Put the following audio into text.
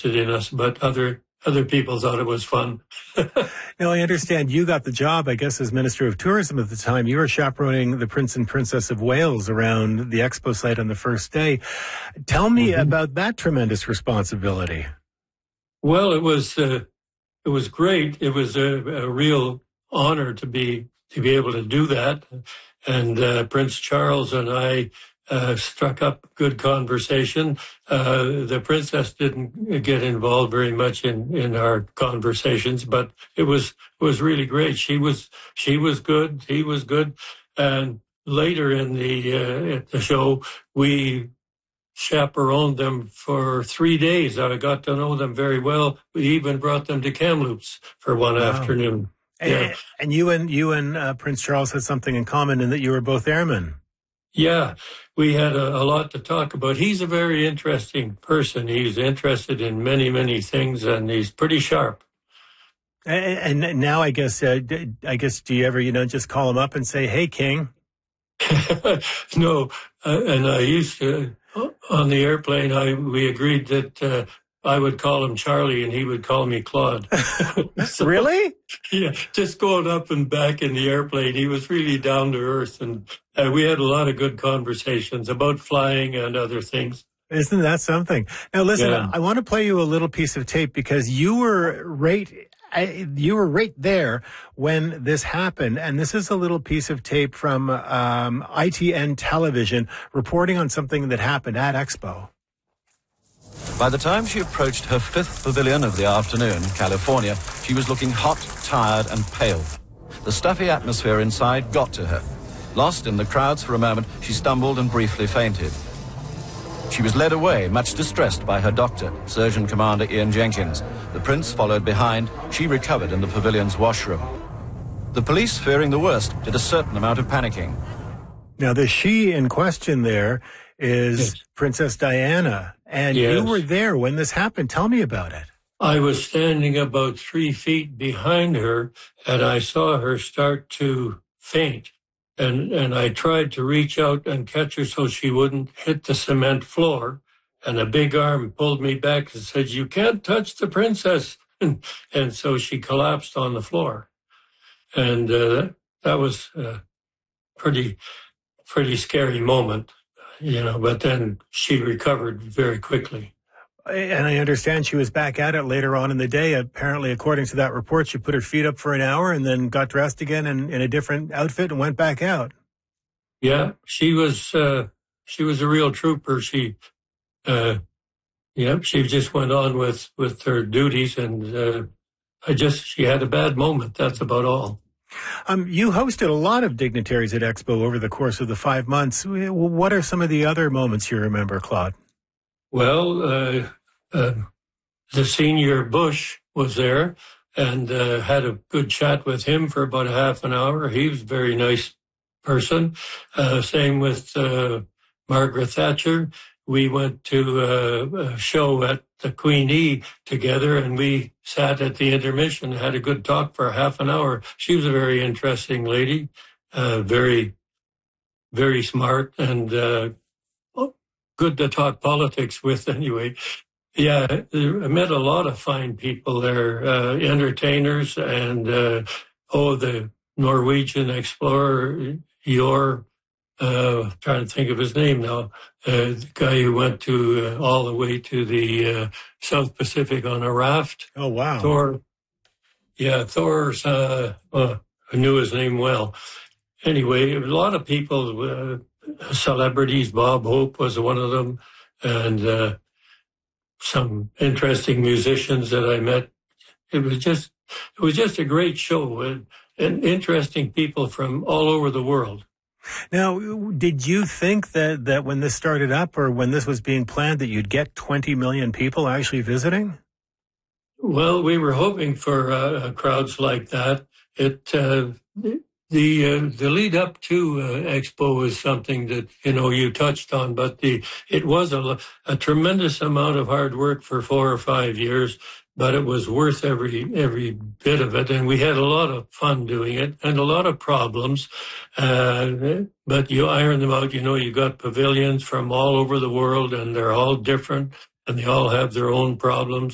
interested in us, but other people thought it was fun. Now, I understand you got the job, I guess, as Minister of Tourism at the time. You were chaperoning the Prince and Princess of Wales around the expo site on the first day. Tell me about that tremendous responsibility. Well, it was great. It was a real honor to be able to do that. And Prince Charles and I struck up good conversation. The princess didn't get involved very much in our conversations, but it was really great. She was good. He was good. And later in at the show, we chaperoned them for 3 days. I got to know them very well. We even brought them to Kamloops for one afternoon. Yeah. And you and Prince Charles had something in common in that you were both airmen. Yeah, we had a lot to talk about. He's a very interesting person. He's interested in many, many things, and he's pretty sharp. And now, I guess, do you ever, just call him up and say, "Hey, King"? No, and I used to, on the airplane, we agreed that I would call him Charlie and he would call me Claude. So, really? Yeah, just going up and back in the airplane. He was really down to earth, and we had a lot of good conversations about flying and other things. Isn't that something? Now, listen, Yeah. I want to play you a little piece of tape because you were right there when this happened. And this is a little piece of tape from ITN television reporting on something that happened at Expo. By the time she approached her fifth pavilion of the afternoon, California, she was looking hot, tired, and pale. The stuffy atmosphere inside got to her. Lost in the crowds for a moment, she stumbled and briefly fainted. She was led away, much distressed by her doctor, Surgeon Commander Ian Jenkins. The prince followed behind. She recovered in the pavilion's washroom. The police, fearing the worst, did a certain amount of panicking. Now, the she in question there is Princess Diana, and you were there when this happened. Tell me about it. I was standing about 3 feet behind her, and I saw her start to faint. And I tried to reach out and catch her so she wouldn't hit the cement floor. And a big arm pulled me back and said, "You can't touch the princess." And so she collapsed on the floor. And that was a pretty scary moment, but then she recovered very quickly. And I understand she was back at it later on in the day. Apparently, according to that report, she put her feet up for an hour and then got dressed again in a different outfit and went back out. Yeah, she was a real trooper. She just went on with her duties, and she had a bad moment. That's about all. You hosted a lot of dignitaries at Expo over the course of the 5 months. What are some of the other moments you remember, Claude? Well, the senior Bush was there and had a good chat with him for about a half an hour. He was a very nice person. Same with Margaret Thatcher. We went to a show at the Queen together, and we sat at the intermission and had a good talk for a half an hour. She was a very interesting lady, very, very smart, and good to talk politics with anyway. Yeah, I met a lot of fine people there, entertainers, and the Norwegian explorer, trying to think of his name now, the guy who went to all the way to the South Pacific on a raft. Oh, wow. Thor, I knew his name well. Anyway, a lot of people, celebrities. Bob Hope was one of them, and some interesting musicians that I met. It was just a great show, and interesting people from all over the world. Now, did you think that when this started up or when this was being planned that you'd get 20 million people actually visiting? Well, we were hoping for crowds like that. The lead up to Expo was something that, you touched on, but it was a tremendous amount of hard work for 4 or 5 years, but it was worth every bit of it. And we had a lot of fun doing it and a lot of problems. But you iron them out. You got pavilions from all over the world, and they're all different and they all have their own problems.